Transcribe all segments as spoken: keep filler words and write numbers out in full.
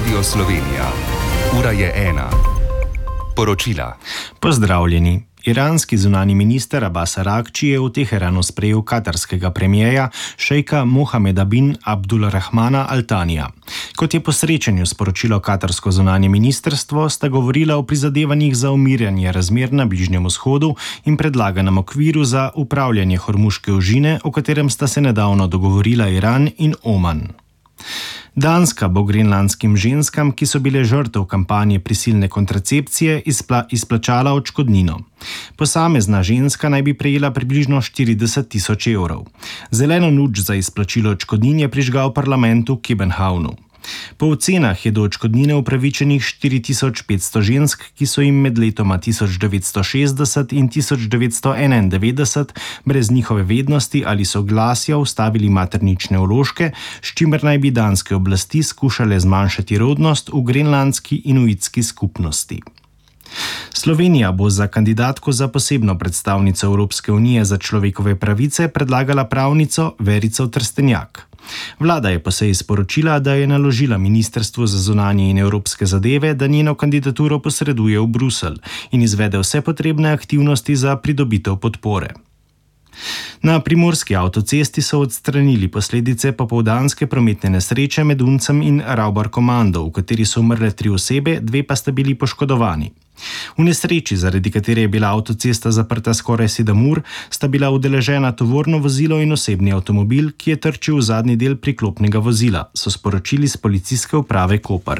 Radio Slovenija. Ura je ena. Poročila. Pozdravljeni. Iranski zunani minister Abbas Araghči je v Teheranu sprejel katarskega premijeja šejka Mohameda bin Abdulrahmana Al Thanija. Kot je po srečanju sporočilo katarsko zunanje ministrstvo, sta govorila o prizadevanjih za umirjanje razmer na Bližnjem vzhodu in predlaganem okviru za upravljanje Hormuške ožine, o katerem sta se nedavno dogovorila Iran in Oman. Danska bo grenlandskim ženskam, ki so bile žrtev kampanje prisilne kontracepcije, izpla, izplačala odškodnino. Posamezna ženska naj bi prejela približno štirideset tisoč evrov. Zeleno luč za izplačilo odškodnin je prižgal parlament v Kebenhavnu. Po ocenah je do odškodnine upravičenih štiri tisoč petsto žensk, ki so jim med letoma tisoč devetsto šestdeset in tisoč devetsto enaindevetdeset brez njihove vednosti ali soglasja ustavili maternične vložke, s čimer naj bi danske oblasti skušale zmanjšati rodnost v grenlandski inuitski skupnosti. Slovenija bo za kandidatko za posebno predstavnico Evropske unije za človekove pravice predlagala pravnico Verico Trstenjak. Vlada je po seji sporočila, da je naložila Ministrstvu za zunanje in evropske zadeve, da njeno kandidaturo posreduje v Bruselj in izvede vse potrebne aktivnosti za pridobitev podpore. Na primorski avtocesti so odstranili posledice popoldanske prometne nesreče med Uncem in Ravbar Komando, v kateri so umrle tri osebe, dve pa sta bili poškodovani. V nesreči, zaradi katere je bila avtocesta zaprta skoraj sedem ur, sta bila udeležena tovorno vozilo in osebni avtomobil, ki je trčil v zadnji del priklopnega vozila, so sporočili s policijske uprave Koper.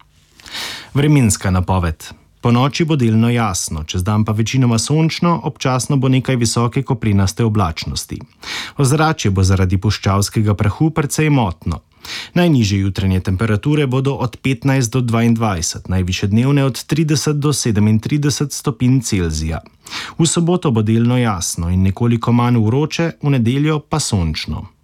Vremenska napoved. Po noči bo delno jasno, čez dan pa večinoma sončno, občasno bo nekaj visoke koprenaste oblačnosti. Ozračje bo zaradi puščavskega prahu precej motno. Najnižje jutranje temperature bodo od petnajst do dvaindvajset, najvišje dnevne od trideset do sedemintrideset stopinj Celzija. V soboto bo delno jasno in nekoliko manj vroče, v nedeljo pa sončno.